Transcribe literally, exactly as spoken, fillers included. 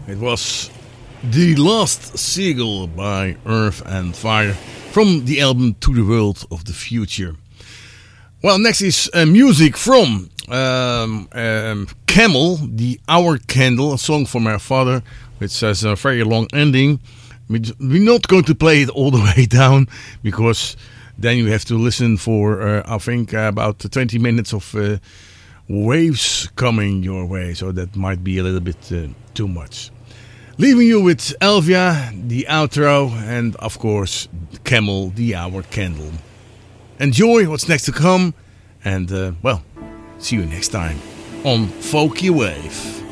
It was The Last Seagull by Earth and Fire from the album To the World of the Future. Well, next is uh, music from um, um, Camel, The Hour Candle, a song from our father, which has a very long ending. We're not going to play it all the way down, because then you have to listen for, uh, I think, uh, about twenty minutes of uh, waves coming your way. So that might be a little bit uh, too much. Leaving you with Elvia, the outro, and of course, Camel, The Hour Candle. Enjoy what's next to come, and uh, well, see you next time on Folky Wave.